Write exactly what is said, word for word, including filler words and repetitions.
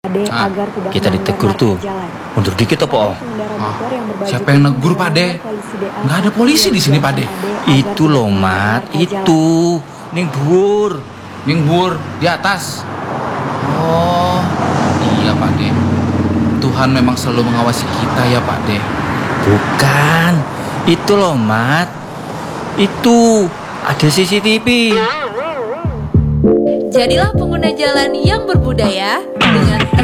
Ade, Ah, agar tidak kita melanggar ditegur marka tuh. jalan. Mundur dikit tuh, Po. Pengendara Ah, motor yang berbaju siapa yang putih negur, Pak De? melanggar polisi D A Nggak ada polisi di sini, Pak De. Ade agar Itu tidak loh, melanggar Mat. marka jalan. Itu. Ning dhuwur. Ning dhuwur di atas. Oh, iya, Pak De. Tuhan memang selalu mengawasi kita ya, Pak De. Bukan. Itu loh, Mat. Itu ada C C T V. Jadilah pengguna jalan yang berbudaya dengan